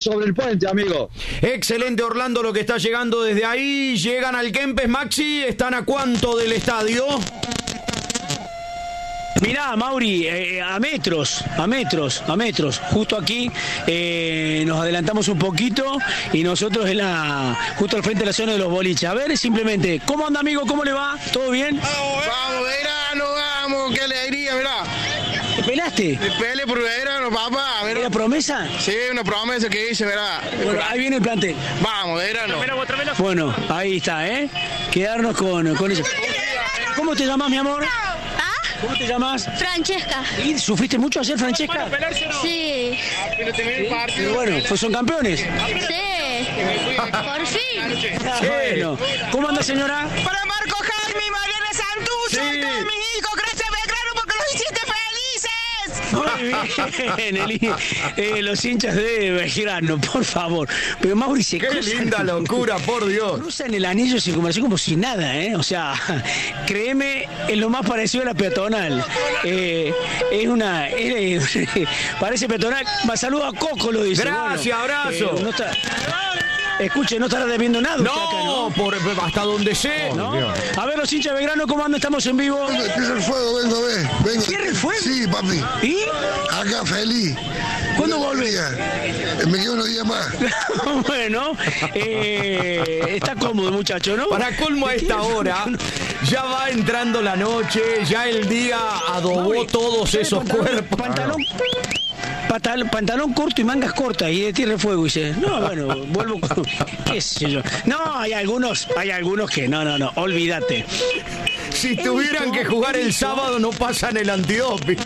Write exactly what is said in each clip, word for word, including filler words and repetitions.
sobre el puente, amigo. Excelente, Orlando, lo que está llegando desde ahí. Llegan al Kempes, Maxi. ¿Están a cuánto del estadio? Mirá, Mauri, eh, a metros, a metros, a metros. Justo aquí eh, nos adelantamos un poquito y nosotros en la, justo al frente de la zona de los boliches. A ver, simplemente, ¿cómo anda, amigo? ¿Cómo le va? ¿Todo bien? Vamos, vamos, verano, vamos, qué alegría, mirá. ¿Te pelaste? Me pele por verano, papá. Verá. ¿Era promesa? Sí, una promesa que hice, verá. Bueno, ahí viene el plantel. Vamos, verano. Bueno, ahí está, ¿eh? Quedarnos con, con eso. ¿Cómo te llamas, mi amor? ¿Cómo te llamas? Francesca. ¿Y sufriste mucho ayer, Francesca? Sí. Y bueno, pues son campeones. Sí. Por fin. Bueno, ¿cómo anda, señora? Para Marco Jaime y Mariana Santucho, Sí. y todos mis hijos, gracias Belgrano porque los hiciste felices. Muy bien, el, eh, los hinchas de Belgrano, por favor. Pero Mauricio, Qué linda locura, por Dios. Cruzan el anillo circunvalación como si nada, ¿eh? O sea, créeme, es lo más parecido a la peatonal. Eh, es una... es- parece peatonal. Va, saludo a Coco, lo dice. Gracias, Bueno, abrazo. eh, no está- escuche, no estará debiendo nada usted acá, No, ¿no? por, hasta donde sé. ¿No? A ver, los hinchas de Belgrano, ¿cómo andan? Estamos en vivo. Cierra el fuego, vengo a ver. Vengo. ¿Cierra el fuego? Sí, papi. ¿Y? Acá feliz. ¿Cuándo Una volvés? alegría. Me quedo unos días más. Bueno, eh, está cómodo, muchacho, ¿no? Para colmo a esta hora, ya va entrando la noche, ya el día adobó todos esos Pantalón- cuerpos. Pantalón, pantalón, pantalón corto y mangas cortas y de tierra de fuego. Y dice, no, bueno, vuelvo con... qué sé yo. No, hay algunos, hay algunos que, no, no, no, olvídate. Si tuvieran que jugar el sábado, no pasan el antidoping.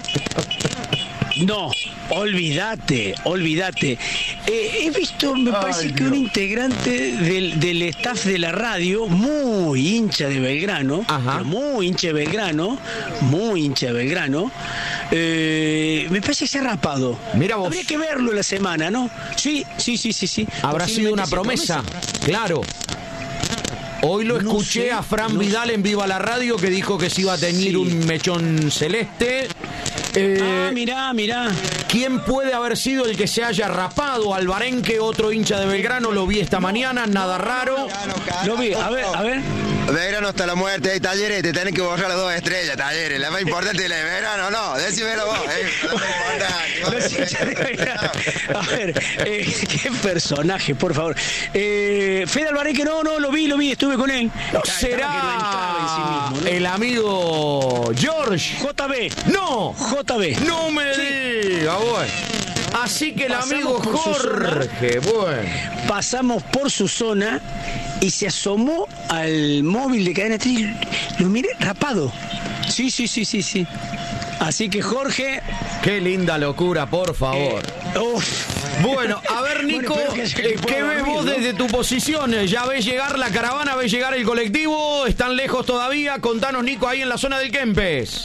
No, olvídate, olvídate. Eh, he visto, me parece Ay, que un integrante del, del staff de la radio, muy hincha de Belgrano, Ajá. pero muy hincha de Belgrano, muy hincha de Belgrano, eh, me parece que se ha rapado. Mira vos. Habría que verlo la semana, ¿no? Sí, sí, sí, sí, sí. Habrá sido una Posiblemente sea promesa, claro. Hoy lo No escuché sé, a Fran no Vidal en Viva la Radio, que dijo que se iba a teñir Sí. un mechón celeste. Eh, Ah, mirá, mirá. ¿Quién puede haber sido el que se haya rapado? Albarenque, otro hincha de Belgrano, lo vi esta mañana, nada raro. Lo vi, a ver, a ver. Verano hasta la muerte, hay Talleres, te tienen que borrar las dos estrellas, Talleres. La más importante es la de verano, no, decímelo vos, eh. La más Los hinchas de importante. Belgrano. A ver, eh, qué personaje, por favor. Eh, Fede Albarenque, no, no, lo vi, lo vi, estuve con él. ¿No Está- estaba que no entraba en sí será mismo, ¿no? el amigo George? J B. ¡No! J B. ¡No me diga, bueno! Así que el Pasamos amigo por su Jorge, bueno. Pasamos por su zona y se asomó al móvil de Cadena tres y lo miré rapado. Sí, sí, sí, sí, sí. Así que Jorge... Qué linda locura, por favor. eh, uf. Bueno, a ver, Nico, Bueno, espero que haya- que eh, pueda ¿qué ves dormir, vos ¿no? desde tu posición? ¿Ya ves llegar la caravana, ves llegar el colectivo? ¿Están lejos todavía? Contanos, Nico, ahí en la zona del Kempes.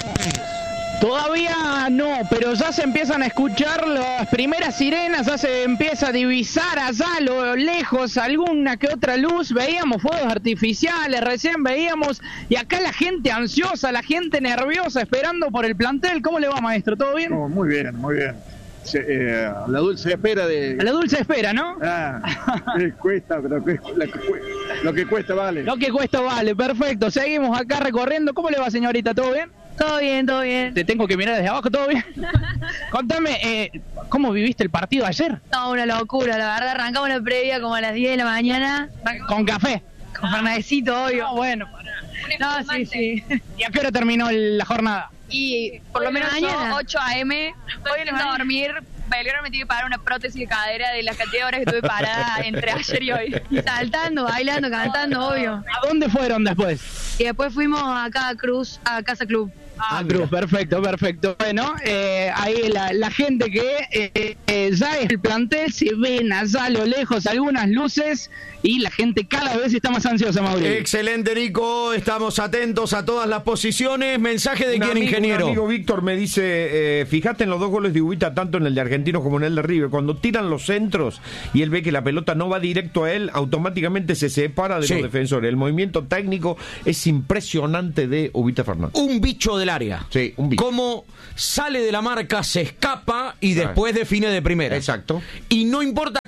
Todavía no, pero ya se empiezan a escuchar las primeras sirenas, ya se empieza a divisar allá a lo lejos alguna que otra luz, veíamos fuegos artificiales, recién veíamos, y acá la gente ansiosa, la gente nerviosa, esperando por el plantel. ¿Cómo le va, maestro? ¿Todo bien? Oh, muy bien, muy bien. Se- eh, la dulce espera de... A la dulce espera, ¿no? Ah, eh, cuesta, pero que- la que cu- lo que cuesta vale. Lo que cuesta vale, perfecto. Seguimos acá recorriendo. ¿Cómo le va, señorita? ¿Todo bien? Todo bien, todo bien. Te tengo que mirar desde abajo, ¿todo bien? Contame, eh, ¿cómo viviste el partido ayer? No, una locura, la verdad. Arrancamos la previa como a las diez de la mañana. Con café. Con Fernandecito, obvio. No, bueno. No, sí, sí. ¿Y a qué hora terminó el- la jornada? Y por lo menos mañana. ocho a eme. Hoy no a dormir. Belgrano me tiene que pagar una prótesis de cadera de las cantidad de horas que estuve parada entre ayer y hoy. Saltando, bailando, cantando, obvio. ¿A dónde fueron después? Y después fuimos acá a Cruz, a Casa Club. Ah, Cruz, perfecto, perfecto. Bueno, eh, ahí la, la gente que eh, eh, ya es el plantel, se ven allá a lo lejos algunas luces y la gente cada vez está más ansiosa, Mauricio. Excelente, Nico. Estamos atentos a todas las posiciones. ¿Mensaje de Un quién, amigo- ingeniero? Un amigo Víctor me dice, eh, fíjate en los dos goles de Ubita, tanto en el de Argentinos como en el de River. Cuando tiran los centros y él ve que la pelota no va directo a él, automáticamente se separa de Sí. los defensores. El movimiento técnico es impresionante de Ubita Fernández. Un bicho del área. Sí, un bicho. Cómo sale de la marca, se escapa y Claro. después define de primera. Exacto. Y no importa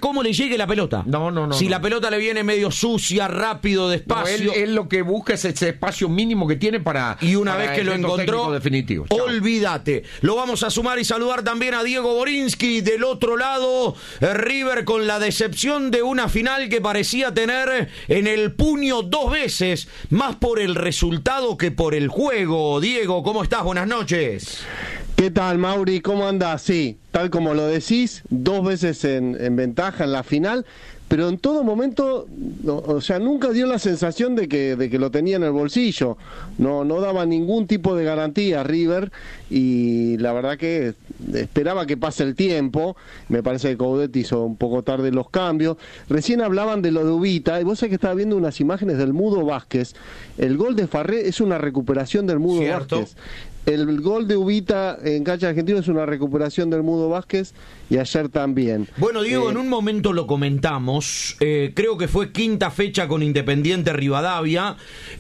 cómo le llegue la pelota. No, no, no. Si no. la pelota le viene medio sucia, rápido, despacio. No, él, él lo que busca es ese espacio mínimo que tiene para. Y una para vez que lo encontró, definitivo. olvídate. Lo vamos a sumar y saludar también a Diego Borinsky. Del otro lado, eh, River con la decepción de una final que parecía tener en el puño dos veces, más por el resultado que por el juego. Diego, ¿cómo estás? Buenas noches. ¿Qué tal, Mauri? ¿Cómo andás? Sí, tal como lo decís, dos veces en, en ventaja en la final, pero en todo momento, no, o sea, nunca dio la sensación de que, de que lo tenía en el bolsillo. No, no daba ningún tipo de garantía River, y la verdad que esperaba que pase el tiempo. Me parece que Coudet hizo un poco tarde los cambios. Recién hablaban de lo de Ubita, y vos sabés que estaba viendo unas imágenes del Mudo Vázquez. El gol de Farré es una recuperación del Mudo Cierto. Vázquez. El gol de Ubita en cancha argentina es una recuperación del Mudo Vázquez, y ayer también. Bueno, Diego, Eh, en un momento lo comentamos, eh, creo que fue quinta fecha con Independiente Rivadavia.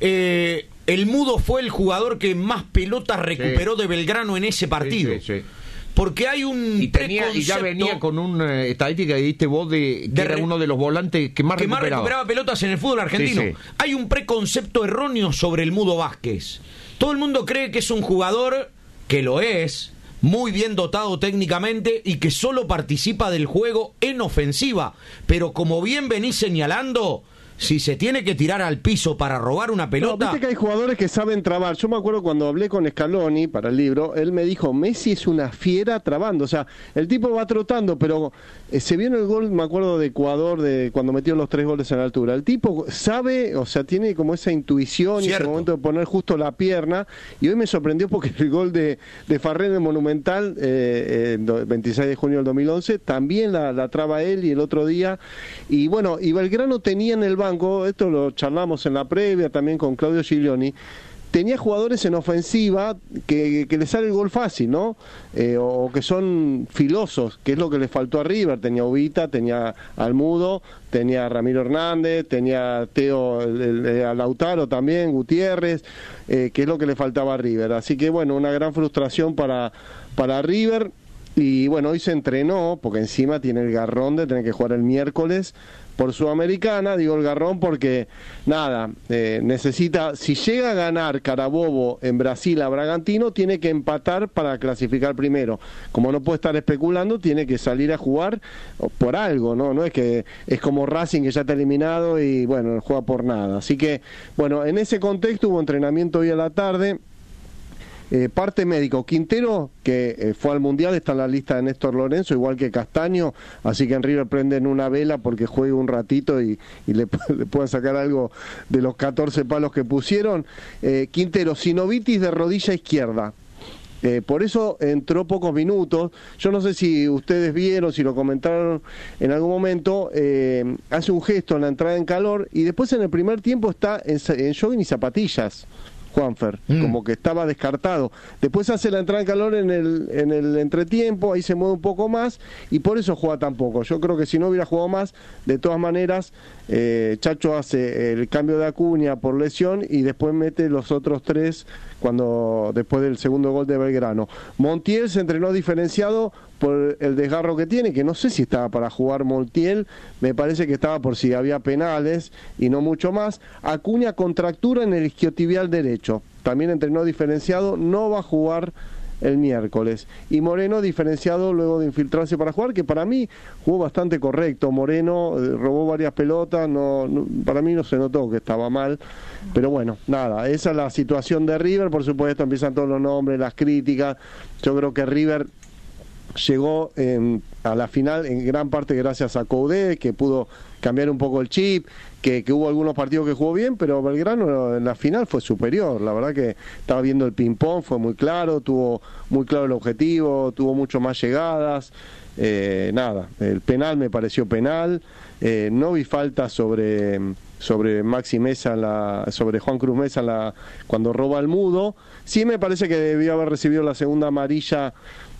Eh, el Mudo fue el jugador que más pelotas recuperó Sí. de Belgrano en ese partido. Sí, sí, sí. Porque hay un Y, tenía, y ya preconcepto venía con una estadística que diste vos de que De era re- uno de los volantes que más que más recuperaba. recuperaba pelotas en el fútbol argentino. Sí, sí. Hay un preconcepto erróneo sobre el Mudo Vázquez. Todo el mundo cree que es un jugador, que lo es, muy bien dotado técnicamente y que solo participa del juego en ofensiva. Pero como bien venís señalando, si se tiene que tirar al piso para robar una No, pelota... viste que hay jugadores que saben trabar. Yo me acuerdo cuando hablé con Scaloni para el libro, él me dijo, Messi es una fiera trabando. O sea, el tipo va trotando, pero eh, se vio en el gol, me acuerdo de Ecuador, de cuando metió los tres goles en la altura. El tipo sabe, o sea, tiene como esa intuición y ese Cierto. momento de poner justo la pierna. Y hoy me sorprendió porque el gol de, de Farré en el Monumental, eh, eh, veintiséis de junio del dos mil once, también la, la traba él, y el otro día. Y bueno, y Belgrano tenía en el banco, esto lo charlamos en la previa también con Claudio Giglioni, tenía jugadores en ofensiva que, que le sale el gol fácil, ¿no? Eh, o que son filosos, que es lo que le faltó a River. Tenía Ubita, tenía Almudo, tenía Ramiro Hernández, tenía Teo, el, el, el, a Lautaro también, Gutiérrez, eh, que es lo que le faltaba a River. Así que bueno, una gran frustración para, para River. Y bueno, hoy se entrenó, porque encima tiene el garrón de tener que jugar el miércoles por Sudamericana. Digo el garrón porque, nada, eh, necesita, si llega a ganar Carabobo en Brasil a Bragantino, tiene que empatar para clasificar primero. Como no puede estar especulando, tiene que salir a jugar por algo, ¿no? No es que es como Racing, que ya está eliminado y, bueno, juega por nada. Así que, bueno, en ese contexto hubo entrenamiento hoy a la tarde. Eh, parte médico, Quintero, que eh, fue al Mundial, está en la lista de Néstor Lorenzo, igual que Castaño, así que en River prenden una vela porque juegue un ratito y, y le, le puedan sacar algo de los catorce palos que pusieron. Eh, Quintero, sinovitis de rodilla izquierda. Eh, por eso entró pocos minutos. Yo no sé si ustedes vieron, si lo comentaron en algún momento, eh, hace un gesto en la entrada en calor y después en el primer tiempo está en, en jogging y zapatillas. Juanfer, mm. como que estaba descartado. Después hace la entrada en calor en el, en el entretiempo, ahí se mueve un poco más y por eso juega tan poco. Yo creo que si no hubiera jugado más, de todas maneras, eh, Chacho hace el cambio de Acuña por lesión y después mete los otros tres cuando después del segundo gol de Belgrano. Montiel se entrenó diferenciado por el desgarro que tiene, que no sé si estaba para jugar Montiel, me parece que estaba por si había penales y no mucho más. Acuña contractura en el isquiotibial derecho, también entrenó diferenciado, no va a jugar el miércoles. Y Moreno diferenciado luego de infiltrarse para jugar, que para mí jugó bastante correcto. Moreno eh, robó varias pelotas, no, no, para mí no se notó que estaba mal, pero bueno, nada, esa es la situación de River. Por supuesto empiezan todos los nombres, las críticas. Yo creo que River llegó en, a la final en gran parte gracias a Coudet, que pudo cambiar un poco el chip, que, que hubo algunos partidos que jugó bien, pero Belgrano en la final fue superior. La verdad que estaba viendo el ping-pong, fue muy claro, tuvo muy claro el objetivo, tuvo mucho más llegadas. Eh, nada, el penal me pareció penal, eh, no vi falta sobre sobre Maxi Mesa, en la, sobre Juan Cruz Mesa en la, cuando roba el Mudo. Sí me parece que debió haber recibido la segunda amarilla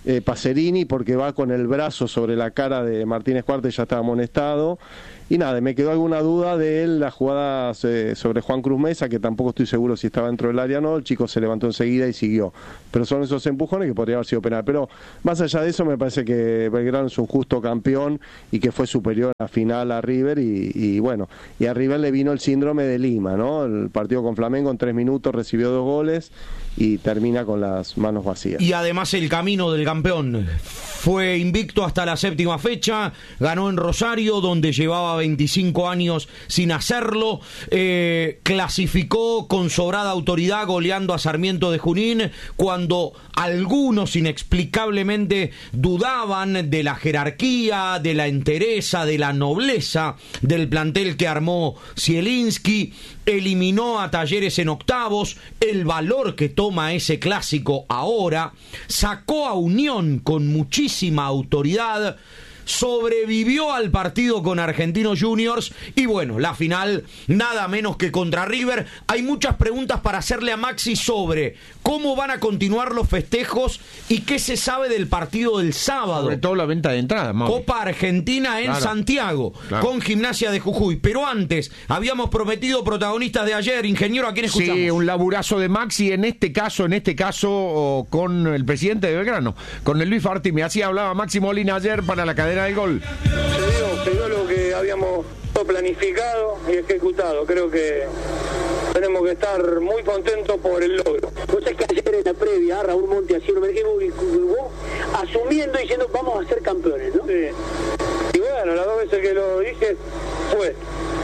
eh, Pacerini, porque va con el brazo sobre la cara de Martínez Cuarta y ya estaba amonestado. Y nada, me quedó alguna duda de él, la jugada eh, sobre Juan Cruz Mesa, que tampoco estoy seguro si estaba dentro del área o no. El chico se levantó enseguida y siguió. Pero son esos empujones que podría haber sido penal. Pero más allá de eso, me parece que Belgrano es un justo campeón y que fue superior a la final a River. Y, y bueno, y a River le vino el síndrome de Lima, ¿no? El partido con Flamengo en tres minutos recibió dos goles y termina con las manos vacías. Y además el camino del campeón. Fue invicto hasta la séptima fecha, ganó en Rosario, donde llevaba veinticinco años sin hacerlo, eh, clasificó con sobrada autoridad goleando a Sarmiento de Junín, cuando algunos inexplicablemente dudaban de la jerarquía, de la entereza, de la nobleza del plantel que armó Zielinski. Eliminó a Talleres en octavos, el valor que toma ese clásico ahora, sacó a Unión con muchísima autoridad, sobrevivió al partido con Argentinos Juniors y bueno, la final nada menos que contra River. Hay muchas preguntas para hacerle a Maxi sobre cómo van a continuar los festejos y qué se sabe del partido del sábado. Sobre todo la venta de entradas, Mauri. Copa Argentina en Claro. Santiago, Claro. con Gimnasia de Jujuy. Pero antes, habíamos prometido protagonistas de ayer. Ingeniero, ¿a quién escuchamos? Sí, un laburazo de Maxi, en este caso, en este caso, oh, con el presidente de Belgrano, con el Luis Fartimi. Así hablaba Maxi Molina ayer para la cadena del gol. Se dio, se dio lo que habíamos planificado y ejecutado. Creo que tenemos que estar muy contentos por el logro. Vos sabés que ayer en la previa, Raúl Monti hacía un asumiendo y diciendo vamos a ser campeones, ¿no? Sí. Y bueno, las dos veces que lo dije fue.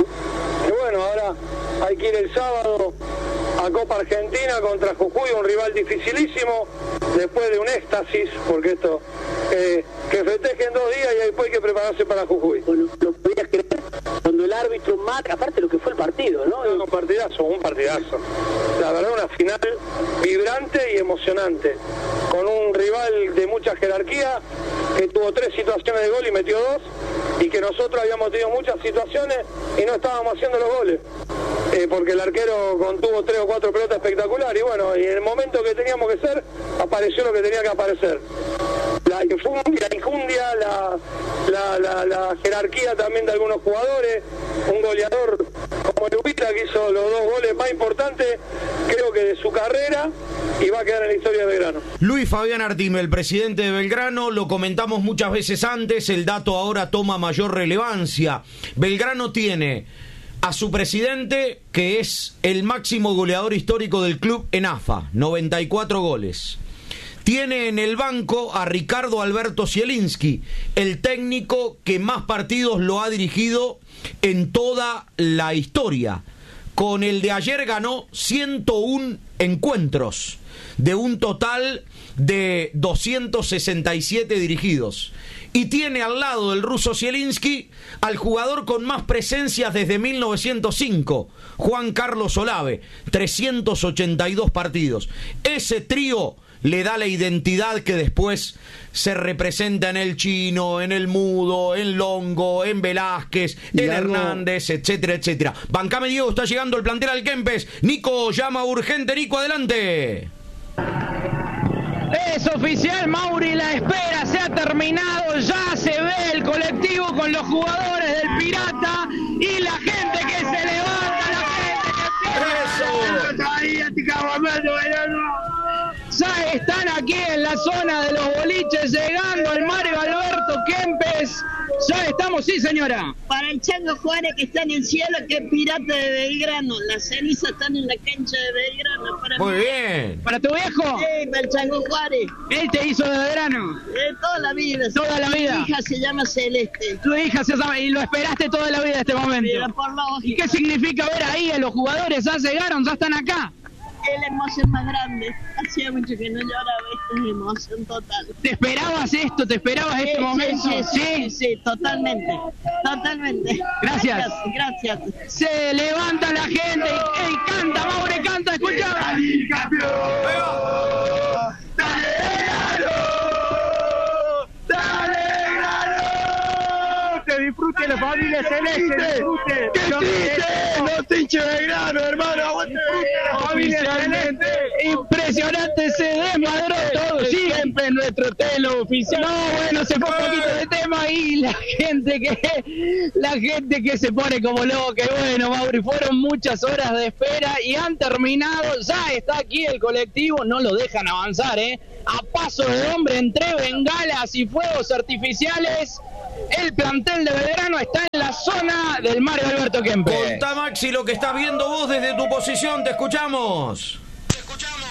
Y bueno, ahora hay que ir el sábado a Copa Argentina contra Jujuy, un rival dificilísimo, después de un éxtasis, porque esto, eh, que festejen dos días y después hay que prepararse para Jujuy. Bueno, lo podías creer cuando el árbitro marca, aparte de lo que fue el partido, ¿no? No, un partidazo, un partidazo. La verdad, una final vibrante y emocionante, con un rival de mucha jerarquía, que tuvo tres situaciones de gol y metió dos, y que nosotros habíamos tenido muchas situaciones y no estábamos haciendo los goles, eh, porque el arquero contuvo tres o cuatro pelotas espectacular, y bueno, y en el momento que teníamos que ser, apareció lo que tenía que aparecer. La infundia, la, injundia, la, la, la, la jerarquía también de algunos jugadores, un goleador como el Ubita, que hizo los dos goles más importantes, creo que de su carrera, y va a quedar en la historia de Belgrano. Luis Fabián Artime, el presidente de Belgrano, lo comentamos muchas veces antes, el dato ahora toma mayor relevancia. Belgrano tiene a su presidente, que es el máximo goleador histórico del club en A F A, noventa y cuatro goles. Tiene en el banco a Ricardo Alberto Zielinski, el técnico que más partidos lo ha dirigido en toda la historia. Con el de ayer ganó ciento uno encuentros, de un total de doscientos sesenta y siete dirigidos. Y tiene al lado del ruso Zielinski al jugador con más presencias desde mil novecientos cinco, Juan Carlos Olave, trescientos ochenta y dos partidos. Ese trío le da la identidad que después se representa en el Chino, en el Mudo, en Longo, en Velázquez, Y en algo- Hernández, etcétera, etcétera. Bancame, Diego, está llegando el plantel al Kempes. Nico llama urgente. Nico, adelante. Es oficial, Mauri, la espera se ha terminado, ya se ve el colectivo con los jugadores del Pirata y la gente que se levanta, la gente que ya están aquí en la zona de los boliches llegando el Mario Alberto Kempes. Ya estamos, sí señora. Para el Chango Juárez que está en el cielo, que es Pirata de Belgrano. Las cenizas están en la cancha de Belgrano. Para Muy mí. bien. ¿Para tu viejo? Sí, para el Chango Juárez. Él te hizo de verano. Eh, toda la vida. Toda la vida. Mi hija se llama Celeste. Tu hija se llama y lo esperaste toda la vida este momento. Pero por lógica. ¿Y qué significa ver ahí a los jugadores? Ya llegaron, ya están acá. Es la emoción más grande. Hacía mucho que no lloraba. Esta es emoción total. ¿Te esperabas esto? ¿Te esperabas Sí, este sí, momento? Sí, sí, sí, sí, totalmente. Totalmente. Gracias. Gracias. gracias. Se levanta la gente y, y canta, Maure, canta, escucha. Que disfrute la familia celeste, disfrute. ¡Que triste! ¡No te hinche Belgrano, hermano! ¡Aguante la familia celeste! Impresionante, se desmadró todo. Sí, siempre nuestro telo oficial. No, bueno, se fue un poquito de tema y la gente que la gente que se pone como loca. Y bueno, Mauri, fueron muchas horas de espera y han terminado. Ya está aquí el colectivo, no lo dejan avanzar, ¿eh? A paso de hombre, entre bengalas y fuegos artificiales. El plantel de Belgrano está en la zona del Mario Alberto Kempe. Contá, Maxi, lo que estás viendo vos desde tu posición. Te escuchamos. Te escuchamos.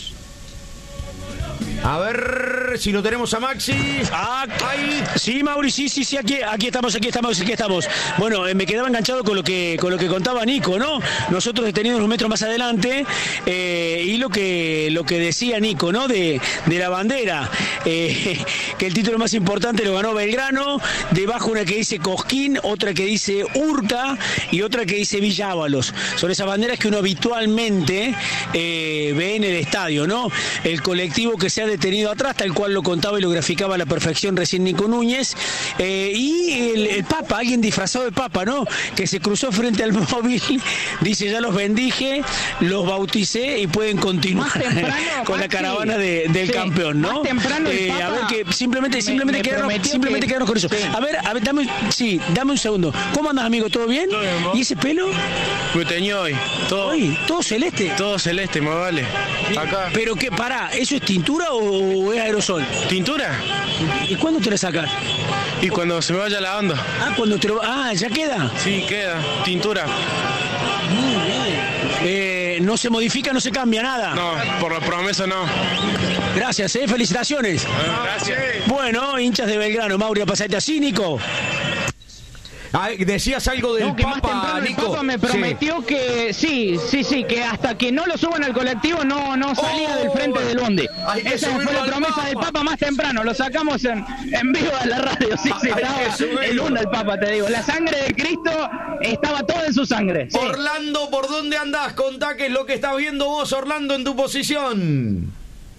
A ver si lo tenemos a Maxi. Ah, ahí. Sí, Mauri, sí, sí, sí, aquí, aquí estamos, aquí estamos, aquí estamos. Bueno, eh, me quedaba enganchado con lo que con lo que contaba Nico, ¿no? Nosotros detenidos unos metros más adelante eh, y lo que lo que decía Nico, ¿no? De, de la bandera, eh, que el título más importante lo ganó Belgrano. Debajo una que dice Cosquín, otra que dice Urca y otra que dice Villa Ábalos. Son esas banderas que uno habitualmente eh, ve en el estadio, ¿no? El colectivo que se ha detenido atrás, tal cual lo contaba y lo graficaba a la perfección recién Nico Núñez, eh, y el, el Papa, alguien disfrazado de Papa, ¿no? Que se cruzó frente al móvil, dice, ya los bendije, los bauticé y pueden continuar con la caravana de, del sí, campeón, ¿no? Eh, a ver, que simplemente, simplemente, quedarnos, simplemente que... quedarnos con eso. Sí. A ver, a ver, dame, sí, dame un segundo. ¿Cómo andas, amigo? ¿Todo bien? Todo bien, ¿y ese pelo? Me teñó hoy. Todo, hoy, ¿todo celeste? Todo celeste, más vale. Acá. Pero qué, pará, ¿eso es tintura o es aerosol? ¿Tintura? ¿Y cuándo te la sacas? Y cuando se me vaya la onda. Ah, cuando te lo... Ah, ¿ya queda? Sí, queda. Tintura. Muy bien. Eh, no se modifica, no se cambia nada. No, por la promesa no. Gracias, eh, felicitaciones. Ah, gracias. Bueno, hinchas de Belgrano, Mauri, pasate así, Nico. Ah, decías algo del no, que Papa, más temprano Nico. El Papa me prometió sí. que sí, sí, sí, que hasta que no lo suban al colectivo no, no salía oh, del frente del bondi. Esa fue la promesa Papa. del Papa más temprano. Lo sacamos en, en vivo de la radio. Sí, sí, estaba el uno el Papa, te digo. La sangre de Cristo estaba toda en su sangre. Sí. Orlando, ¿por dónde andás? Contá qué es lo que estás viendo vos, Orlando, en tu posición.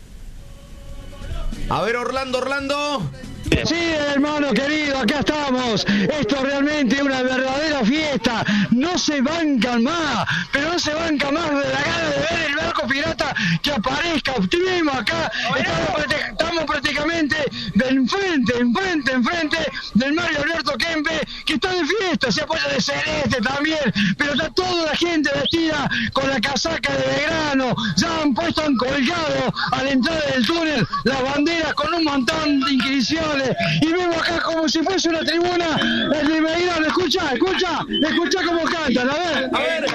A ver, Orlando, Orlando. Sí, hermano querido, acá estamos. Esto realmente es una verdadera fiesta. No se bancan más, pero no se banca más de la gana de ver el barco pirata que aparezca. Estuvimos acá, estamos, estamos prácticamente de enfrente, enfrente, enfrente del Mario Alberto Kempe, que está de fiesta, se apoya de celeste también, pero está toda la gente vestida con la casaca de Belgrano. Ya han puesto, han colgado a la entrada del túnel las banderas con un montón de inscripciones. Y vemos acá como si fuese una tribuna el de Belgrano. Escucha, escucha, escucha cómo cantan, a ver. A ver.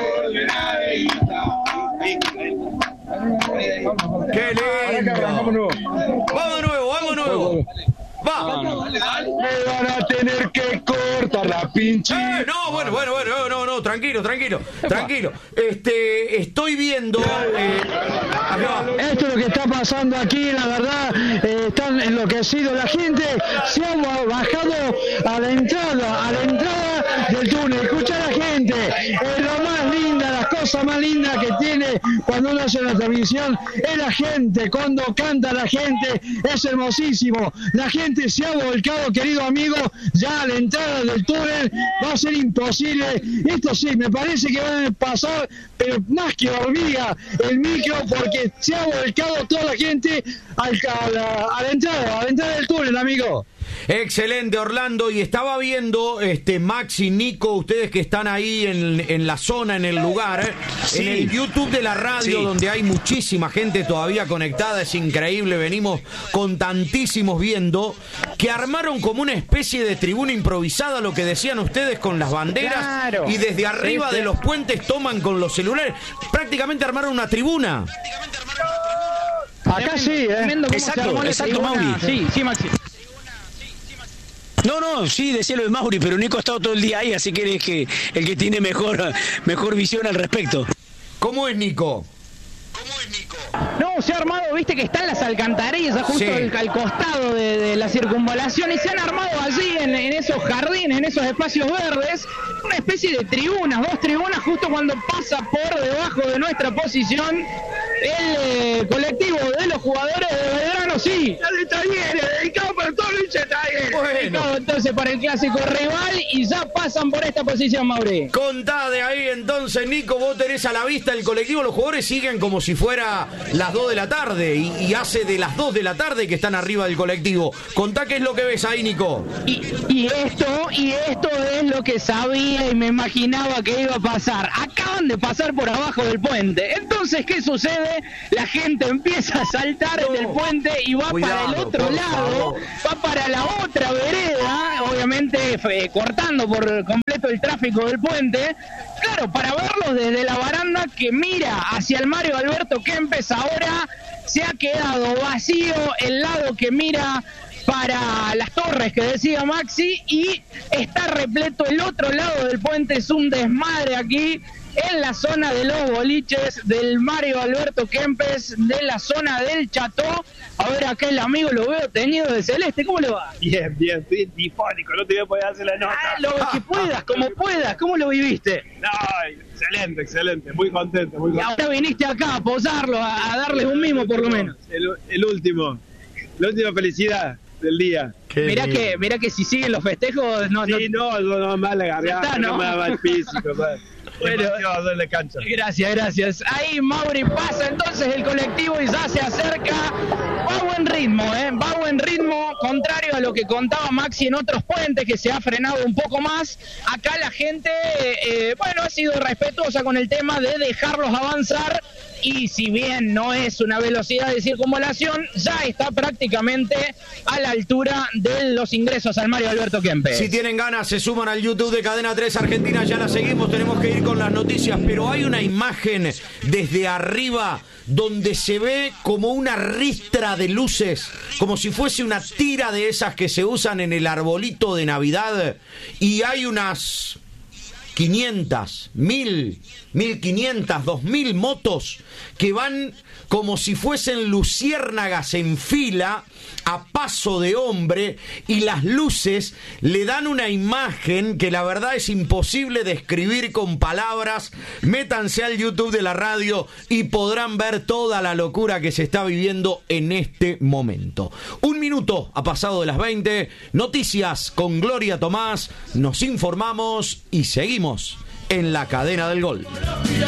¡Qué lindo! Vamos de nuevo, vamos de nuevo. Va. Me van a tener que cortar la pinche. Eh, no, bueno, bueno, bueno, no, no, tranquilo, tranquilo, tranquilo. Este, estoy viendo. Eh, Esto es lo que está pasando aquí, la verdad, eh, están enloquecidos. La gente se ha bajado a la entrada, a la entrada del túnel. Escucha a la gente, es lo más linda, las cosas más lindas que tiene cuando uno hace una transmisión, es la gente, cuando canta la gente, es hermosísimo. La gente se ha volcado, querido amigo, ya a la entrada del túnel. Va a ser imposible. Esto sí, me parece que van a pasar, pero más que hormiga, el micro, porque se ha volcado toda la gente a la, a la entrada, a la entrada del túnel, amigo. Excelente, Orlando. Y estaba viendo, este Maxi, Nico, ustedes que están ahí en, en la zona, en el lugar, sí. en el YouTube de la radio, sí. donde hay muchísima gente todavía conectada, es increíble, venimos con tantísimos viendo, que armaron como una especie de tribuna improvisada, lo que decían ustedes, con las banderas, claro. y desde arriba sí, sí. de los puentes toman con los celulares, prácticamente armaron una tribuna. Acá sí, ¿eh? Exacto, exacto, Mauri. Sí, sí, Maxi. No, no, sí, decía lo de Mauri, pero Nico ha estado todo el día ahí, así que él es que, el que tiene mejor, mejor visión al respecto. ¿Cómo es Nico? ¿Cómo es Nico? No, se ha armado, viste que están las alcantarillas justo sí. al, al costado de, de la circunvalación, y se han armado allí en, en esos jardines, en esos espacios verdes, una especie de tribunas, dos tribunas justo cuando pasa por debajo de nuestra posición el eh, colectivo de los jugadores de Belgrano, sí. De Talleres, dedicado para todo el hincha de Talleres. Bueno. Dedicado entonces para el clásico rival y ya pasan por esta posición, Mauri. Contá de ahí entonces, Nico, vos tenés a la vista el colectivo, los jugadores siguen como si fuera las dos de la tarde y, y hace de las dos de la tarde que están arriba del colectivo. Contá qué es lo que ves ahí, Nico. Y, y esto, y esto es lo que sabía y me imaginaba que iba a pasar. Acaban de pasar por abajo del puente. Entonces, ¿qué sucede? La gente empieza a saltar no. en el puente y va Cuidado, para el otro lado, favor. va para la otra vereda, obviamente eh, cortando por completo el tráfico del puente. Claro, para verlo desde la baranda que mira hacia el Mario Alberto Kempes, ahora se ha quedado vacío el lado que mira para las torres que decía Maxi y está repleto el otro lado del puente. Es un desmadre aquí en la zona de los boliches del Mario Alberto Kempes, de la zona del Cható. A ver, acá el amigo lo veo teñido de celeste. ¿Cómo le va? Bien, bien, estoy difónico, no te voy a poder hacer la nota. Ah, lo que puedas, como puedas. ¿Cómo lo viviste? No, excelente, excelente, muy contento, muy contento. Y ahora viniste acá a apoyarlo, a, a darles un mimo por lo menos. El, el último, la última felicidad del día. Mirá que, mirá que si siguen los festejos, no, sí, no, no, no, más la garganta, está, no, no más el físico, más. Bueno, gracias, gracias. Ahí Mauri pasa entonces el colectivo y ya se acerca. Va a buen ritmo, ¿eh? Va a buen ritmo, contrario a lo que contaba Maxi en otros puentes, que se ha frenado un poco más. Acá la gente, eh, bueno, ha sido respetuosa con el tema de dejarlos avanzar. Y si bien no es una velocidad de circunvalación, ya está prácticamente a la altura de los ingresos al Mario Alberto Kempes. Si tienen ganas, se suman al YouTube de Cadena tres Argentina, ya la seguimos, tenemos que ir con las noticias, pero hay una imagen desde arriba donde se ve como una ristra de luces, como si fuese una tira de esas que se usan en el arbolito de Navidad, y hay unas quinientas, mil, mil quinientas, dos mil motos que van como si fuesen luciérnagas en fila a paso de hombre, y las luces le dan una imagen que la verdad es imposible describir con palabras. Métanse al YouTube de la radio y podrán ver toda la locura que se está viviendo en este momento. Un minuto ha pasado de las veinte, noticias con Gloria Tomás, nos informamos y seguimos en la cadena del gol.